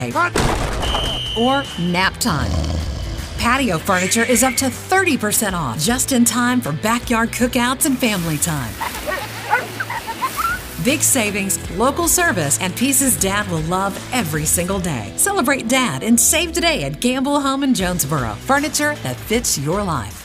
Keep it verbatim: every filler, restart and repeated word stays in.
or nap time. Patio furniture is up to thirty percent off, just in time for backyard cookouts and family time. Big savings, local service, and pieces Dad will love every single day. Celebrate Dad and save today at Gamble Home in Jonesboro. Furniture that fits your life.